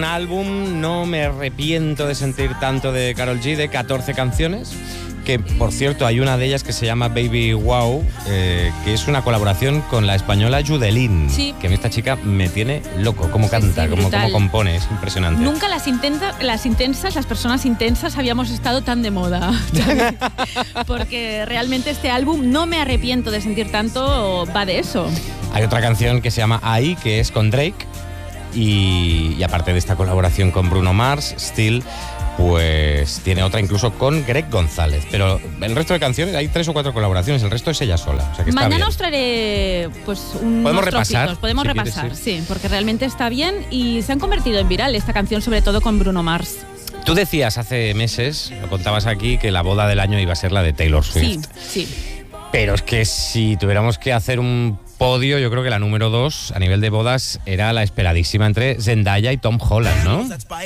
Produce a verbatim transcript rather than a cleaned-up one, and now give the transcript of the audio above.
álbum, no me arrepiento de sentir tanto, de Karol G, de catorce canciones, que por cierto hay una de ellas que se llama Baby Wow, eh, que es una colaboración con la española Yudelín, sí. que esta chica me tiene loco, cómo canta, sí, cómo, cómo compone, es impresionante. Nunca las, intenta, las intensas, las personas intensas habíamos estado tan de moda, porque realmente este álbum, no me arrepiento de sentir tanto, va de eso. Hay otra canción que se llama Ahí, que es con Drake, y, y aparte de esta colaboración con Bruno Mars, Still, pues tiene otra incluso con Greg González. Pero el resto de canciones, hay tres o cuatro colaboraciones, el resto es ella sola. O sea que está Mañana bien. os traeré pues unos ¿Podemos repasar? trocitos. Podemos Si repasar, quieres, sí. sí, porque realmente está bien y se han convertido en viral esta canción, sobre todo con Bruno Mars. Tú decías hace meses, lo contabas aquí, que la boda del año iba a ser la de Taylor Swift. Sí, sí. Pero es que si tuviéramos que hacer un podio, yo creo que la número dos a nivel de bodas era la esperadísima entre Zendaya y Tom Holland, ¿no?